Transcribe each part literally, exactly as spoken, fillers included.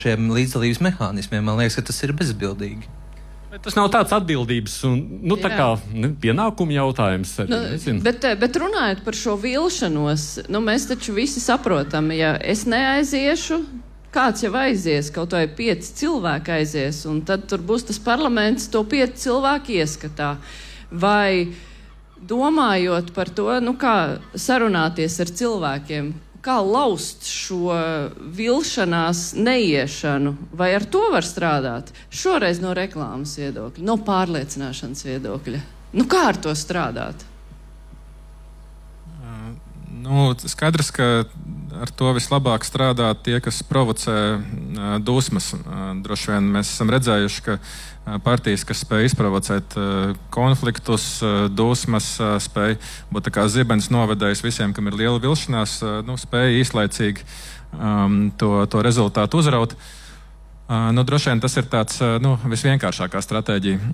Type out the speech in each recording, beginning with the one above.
šiem līdzdalības mehānismiem. Man liekas, ka tas ir bezbildīgi. Bet tas nav tāds atbildības un, nu, tā kā ne, pienākumu jautājums. Arī, nu, bet, bet runājot par šo vilšanos, nu, mēs taču visi saprotam, ja es neaiziešu, kāds jau aizies, kaut vai pieci cilvēki aizies, un tad tur būs tas parlaments to pieci cilvēki ieskatā. Vai domājot par to, nu, kā sarunāties ar cilvēkiem, kā laust šo vilšanās neiešanu, vai ar to var strādāt? Šoreiz no reklāmas viedokļa, no pārliecināšanas viedokļa. Nu, kā ar to strādāt? Uh, nu, skaidrs, ka ar to vislabāk strādā tie, kas provocē uh, dusmas. Uh, droši vien mēs esam redzējuši, ka uh, partijas, kas spēj izprovocēt uh, konfliktus, uh, dusmas, uh, spēj būt tā kā zibens novedējis visiem, kam ir liela vilšanās, uh, nu, spēj īslaicīgi um, to, to rezultātu uzraut. Uh, nu, droši vien tas ir tāds uh, nu, visvienkāršākā stratēģija.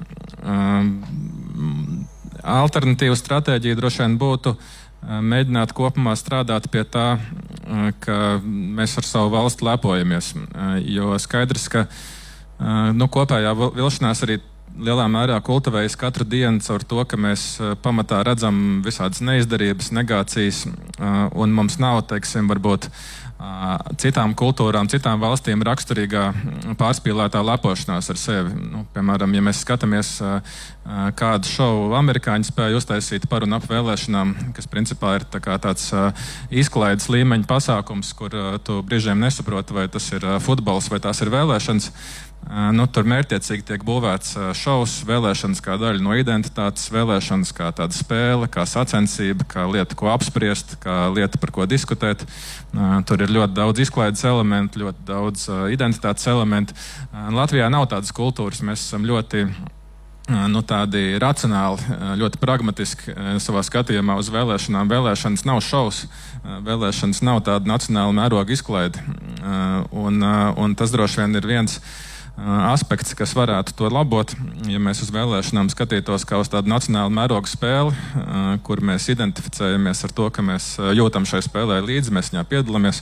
Uh, alternatīva stratēģija droši vien būtu mēģināt kopumā strādāt pie tā, ka mēs ar savu valsti lepojamies. Jo skaidrs, ka nu, kopējā vilšanās arī lielā mērā kultivējas katru dienu caur to, ka mēs pamatā redzam visādas neizdarības, negācijas, un mums nav, teiksim, varbūt citām kultūrām, citām valstīm raksturīgā pārspīlētā lepošanās ar sevi. Nu, piemēram, ja mēs skatāmies, kādu šovu amerikāņi spēja uztaisīt par un ap vēlēšanām, kas principā ir tā kā tāds izklaides līmeņa pasākums, kur tu brīžiem nesaproti, vai tas ir futbols vai tās ir vēlēšanas. Nu, tur mērķiecīgi tiek būvēts šovs, vēlēšanas kā daļa no identitātes, vēlēšanas kā tāda spēle, kā sacensība, kā lieta, ko apspriest, kā lieta, par ko diskutēt. Tur ir ļoti daudz izklaides elementu, ļoti daudz identitātes elementu. Latvijā nav tādas kultūras, mēs esam ļoti nu, tādi racionāli, ļoti pragmatiski savā skatījumā uz vēlēšanām. Vēlēšanas nav šovs, vēlēšanas nav tāda nacionāla mēroga izklaide. Un, un tas droši vien ir viens aspekts, kas varētu to labot, ja mēs uz vēlēšanām skatītos kā uz tādu nacionālu mērogu spēli, kur mēs identificējamies ar to, ka mēs jūtam šai spēlē līdzi, mēs viņā piedalāmies,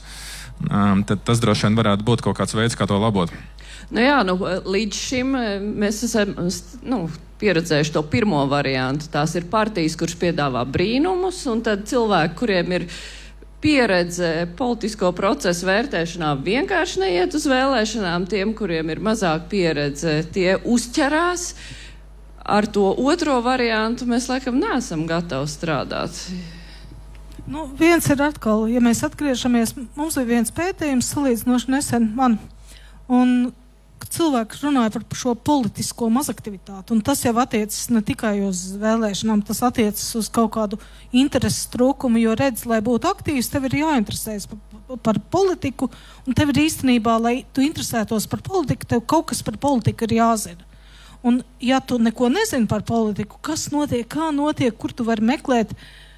tad tas droši vien varētu būt kaut kāds veids, kā to labot. Nu jā, nu, līdz šim mēs esam nu, pieredzējuši to pirmo variantu. Tās ir partijas, kuras piedāvā brīnumus, un tad cilvēki, kuriem ir pieredze politisko procesu vērtēšanā, vienkārši neiet uz vēlēšanām. Tiem, kuriem ir mazāk pieredze, tie uzķerās. Ar to otro variantu mēs laikam neesam gatavi strādāt. Nu, viens ir atkal, ja mēs atgriežamies, mums ir viens pētījums salīdzinoši nesen man, un cilvēki runāja par šo politisko mazaktivitāti, un tas jau attiecas ne tikai uz vēlēšanām, tas attiecas uz kaut kādu intereses trūkumu, jo redz, lai būtu aktīvs, tev ir jāinteresēs par, par politiku, un tev ir īstenībā, lai tu interesētos par politiku, tev kaut kas par politiku ir jāzina. Un ja tu neko nezini par politiku, kas notiek, kā notiek, kur tu vari meklēt,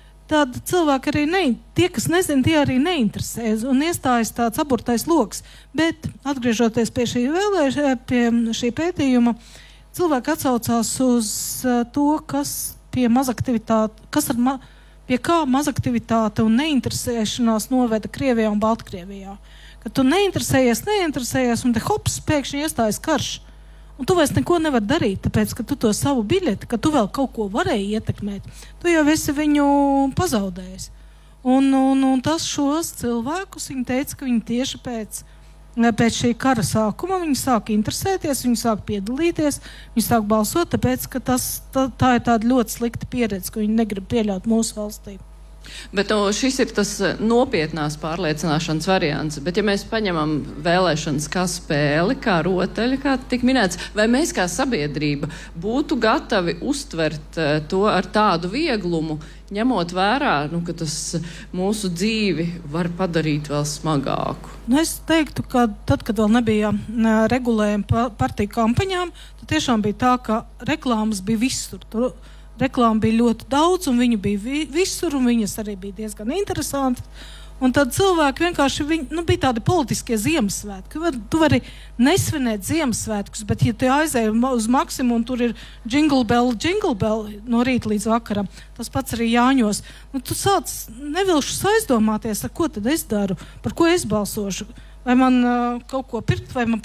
tad cilvēki arī ne, tie, kas nezina, tie arī neinteresēs un iestājas tāds aburtais loks. Bet atgriežoties pie šī vēlēšana, pie šī pētījuma, cilvēki atsaucās uz to, kas pie mazaktivitāte, kas ar ma, pie kā mazaktivitāte un neinteresēšanās noveda Krievijā un Baltkrievijā. Kad tu neinteresējies, neinteresējies un te hops, pēkšņi iestājas karš. Un tu vairs neko nevar darīt, tāpēc, ka tu to savu biļeti, ka tu vēl kaut ko varēji ietekmēt, tu jau esi viņu pazaudējis. Un, un, un tas šos cilvēkus, viņi teica, ka viņi tieši pēc, pēc šī kara sākuma, viņi sāk interesēties, viņi sāk piedalīties, viņi sāk balsot, tāpēc, ka tas, tā, tā ir tāda ļoti slikta pieredze, ka viņi negrib pieļaut mūsu valstī. Bet no, šis ir tas nopietnās pārliecināšanas variants. Bet ja mēs paņemam vēlēšanas kā spēli, kā rotaļi, kā tik minēts, vai mēs kā sabiedrība būtu gatavi uztvert uh, to ar tādu vieglumu, ņemot vērā, nu, ka tas mūsu dzīvi var padarīt vēl smagāku? Nu, es teiktu, ka tad, kad vēl nebija uh, regulējumi pa, partiju kampaņām, tad tiešām bija tā, ka reklāmas bija visur. Tur reklāma bija ļoti daudz, un viņi bija vi visur, un viņas arī bija diezgan interesanti. Un tad cilvēki vienkārši, viņi, nu, bija tādi politiskie Ziemassvētki. Var, tu vari nesvinēt Ziemassvētkus, bet ja tu aizēji uz Maksimu, un tur ir jingle bell, jingle bell no rīta līdz vakaram, tas pats arī Jāņos, nu, tu sāc nevilšus aizdomāties, ar ko tad es daru, par ko es balsošu. vai man uh, kaut ko pirkt, vai man